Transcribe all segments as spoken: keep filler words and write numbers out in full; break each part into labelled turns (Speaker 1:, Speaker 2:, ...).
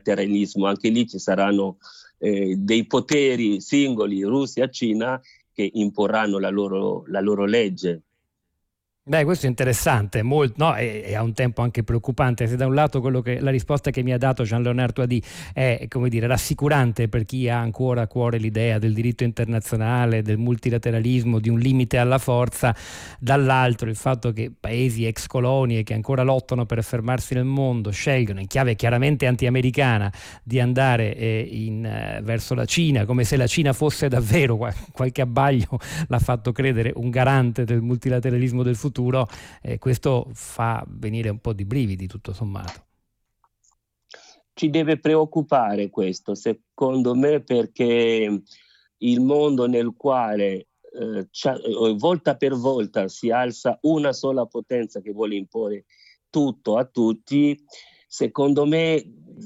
Speaker 1: multilateralismo, anche lì ci saranno eh, dei poteri singoli, Russia, Cina, che imporranno la loro, la loro legge.
Speaker 2: Beh, questo è interessante, molto, no, e, e a un tempo anche preoccupante. Se da un lato quello che, la risposta che mi ha dato Jean-Léonard Toady è, come dire, rassicurante per chi ha ancora a cuore l'idea del diritto internazionale, del multilateralismo, di un limite alla forza, dall'altro il fatto che paesi ex colonie che ancora lottano per affermarsi nel mondo scelgono in chiave chiaramente anti-americana di andare eh, in, eh, verso la Cina, come se la Cina fosse davvero, qualche abbaglio l'ha fatto credere, un garante del multilateralismo del futuro. Eh, questo fa venire un po' di brividi, tutto sommato.
Speaker 1: Ci deve preoccupare questo, secondo me, perché il mondo nel quale eh, volta per volta si alza una sola potenza che vuole imporre tutto a tutti, secondo me,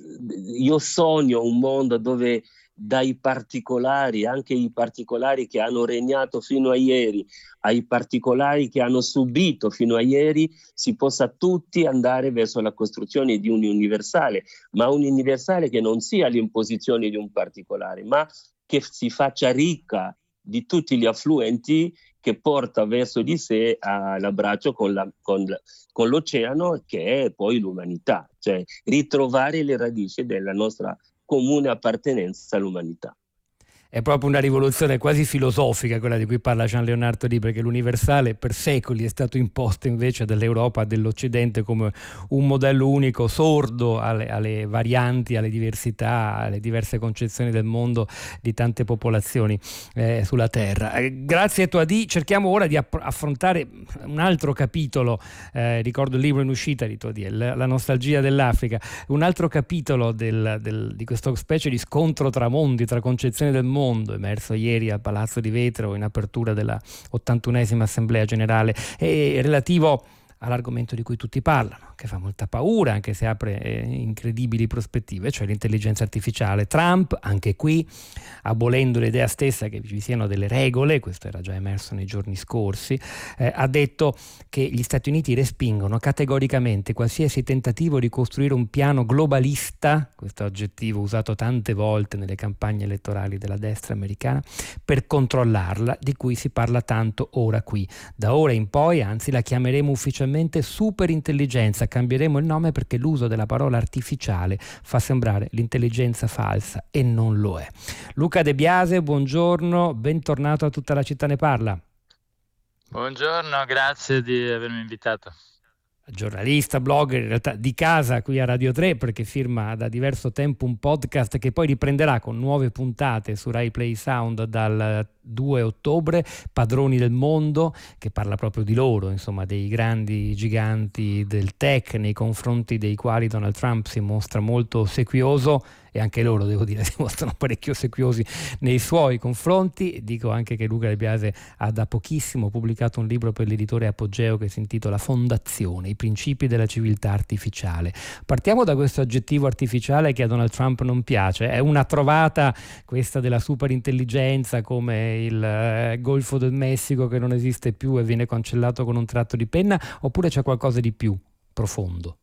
Speaker 1: io sogno un mondo dove dai particolari, anche i particolari che hanno regnato fino a ieri, ai particolari che hanno subito fino a ieri, si possa tutti andare verso la costruzione di un universale, ma un universale che non sia l'imposizione di un particolare, ma che si faccia ricca di tutti gli affluenti, che porta verso di sé all'abbraccio con, la, con, con l'oceano, che è poi l'umanità, cioè ritrovare le radici della nostra comune appartenenza all'umanità.
Speaker 2: È proprio una rivoluzione quasi filosofica quella di cui parla Jean-Léonard Toady, perché l'universale per secoli è stato imposto invece dall'Europa, dell'Occidente, come un modello unico, sordo alle, alle varianti, alle diversità, alle diverse concezioni del mondo di tante popolazioni eh, sulla Terra. Eh, grazie a Toady cerchiamo ora di app- affrontare un altro capitolo, eh, ricordo il libro in uscita di Toady, la, la nostalgia dell'Africa, un altro capitolo del, del, di questa specie di scontro tra mondi, tra concezioni del mondo, emerso ieri al Palazzo di Vetro in apertura della ottantunesima Assemblea Generale, e relativo all'argomento di cui tutti parlano, che fa molta paura anche se apre eh, incredibili prospettive, cioè l'intelligenza artificiale. Trump, anche qui, abolendo l'idea stessa che vi siano delle regole, questo era già emerso nei giorni scorsi, eh, ha detto che gli Stati Uniti respingono categoricamente qualsiasi tentativo di costruire un piano globalista, questo aggettivo usato tante volte nelle campagne elettorali della destra americana, per controllarla, di cui si parla tanto ora qui. Da ora in poi, anzi, la chiameremo ufficialmente superintelligenza, cambieremo il nome perché l'uso della parola artificiale fa sembrare l'intelligenza falsa e non lo è. Luca De Biase, buongiorno, bentornato a Tutta la città ne parla.
Speaker 3: Buongiorno, grazie di avermi invitato.
Speaker 2: Giornalista, blogger, in realtà di casa qui a Radio tre, perché firma da diverso tempo un podcast che poi riprenderà con nuove puntate su Rai Play Sound dal due ottobre, Padroni del mondo, che parla proprio di loro, insomma, dei grandi giganti del tech nei confronti dei quali Donald Trump si mostra molto sequioso, e anche loro, devo dire, si mostrano parecchio sequiosi nei suoi confronti. Dico anche che Luca De Biase ha da pochissimo pubblicato un libro per l'editore Apogeo che si intitola Fondazione, i principi della civiltà artificiale. Partiamo da questo aggettivo artificiale che a Donald Trump non piace. È una trovata questa della superintelligenza, come il eh, Golfo del Messico che non esiste più e viene cancellato con un tratto di penna, oppure c'è qualcosa di più profondo?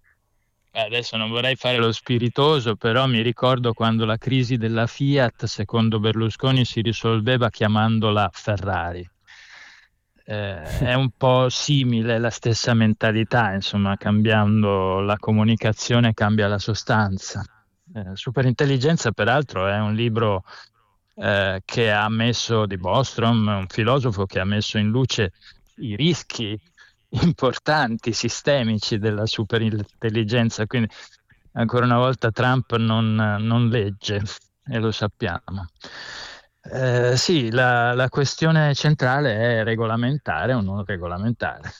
Speaker 3: Adesso non vorrei fare lo spiritoso, però mi ricordo quando la crisi della Fiat, secondo Berlusconi, si risolveva chiamandola Ferrari. Eh, è un po' simile, la stessa mentalità, insomma, cambiando la comunicazione cambia la sostanza. Eh, Superintelligenza, peraltro, è un libro eh, che ha messo, di Bostrom, un filosofo che ha messo in luce i rischi importanti, sistemici della superintelligenza, quindi ancora una volta Trump non, non legge, e lo sappiamo. Eh, sì, la, la questione centrale è regolamentare o non regolamentare.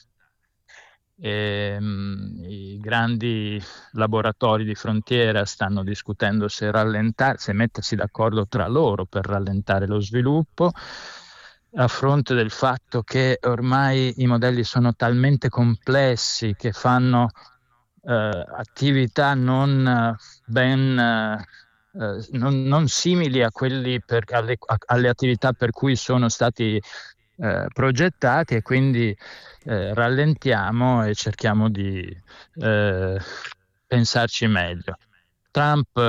Speaker 3: E, mh, i grandi laboratori di frontiera stanno discutendo se rallentare, se mettersi d'accordo tra loro per rallentare lo sviluppo, a fronte del fatto che ormai i modelli sono talmente complessi che fanno eh, attività non eh, ben eh, eh, non, non simili a quelli per, alle, a, alle attività per cui sono stati eh, progettati, e quindi eh, rallentiamo e cerchiamo di eh, pensarci meglio. Trump